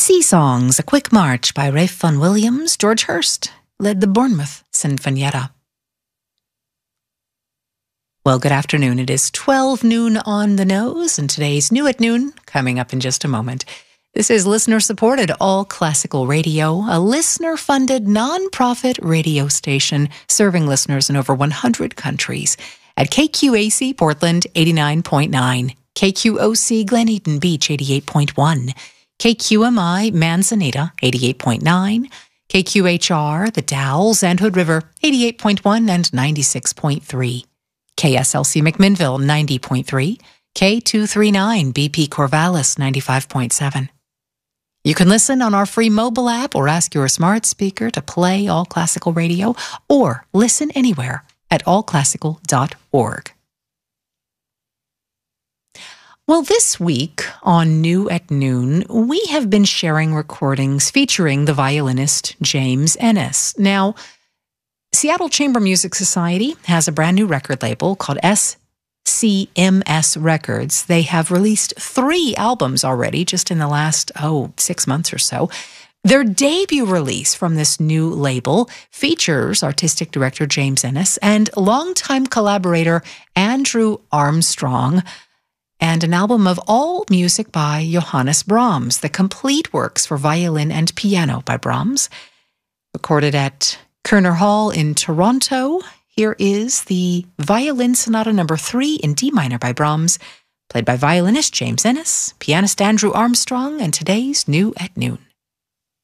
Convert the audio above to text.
Sea Songs, a quick march by Ralph Vaughan Williams. George Hurst led the Bournemouth Sinfonietta. Well, good afternoon. It is 12 noon on the nose, and today's New at Noon coming up in just a moment. This is listener-supported All Classical Radio, a listener-funded non-profit radio station serving listeners in over 100 countries at KQAC Portland 89.9, KQOC Glen Eden Beach 88.1, KQMI Manzanita 88.9, KQHR The Dalles and Hood River 88.1 and 96.3, KSLC McMinnville 90.3, K239 BP Corvallis 95.7. You can listen on our free mobile app or ask your smart speaker to play All Classical Radio, or listen anywhere at allclassical.org. Well, this week on New at Noon, we have been sharing recordings featuring the violinist James Ennis. Now, Seattle Chamber Music Society has a brand new record label called SCMS Records. They have released 3 albums already just in the last, 6 months or so. Their debut release from this new label features artistic director James Ennis and longtime collaborator Andrew Armstrong, and an album of all music by Johannes Brahms, the complete works for violin and piano by Brahms, recorded at Kerner Hall in Toronto. Here is the Violin Sonata No. 3 in D minor by Brahms, played by violinist James Ennis, pianist Andrew Armstrong, and today's New at Noon.